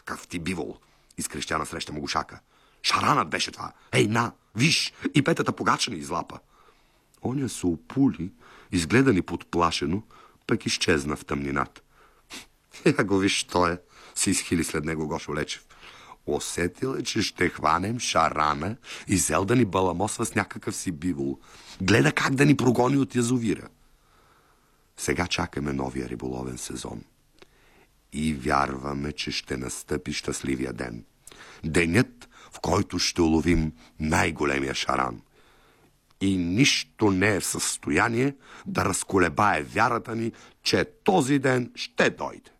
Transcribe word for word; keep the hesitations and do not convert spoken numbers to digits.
някакъв ти бивол, изкрещя насреща му Гушака. Шаранът беше това. Ей, на, виж, и Петата Погача ни излапа. Оня се опули, изгледа ни подплашено, пък изчезна в тъмнината. Я го виж, що е, се изхили след него Гошо Лечев. Усетил е, че ще хванем Шарана и зел да ни баламосва с някакъв си бивол. Гледа как да ни прогони от язовира. Сега чакаме новия риболовен сезон. И вярваме, че ще настъпи щастливия ден. Денят, в който ще уловим най-големия шаран. И нищо не е в състояние да разколебае вярата ни, че този ден ще дойде.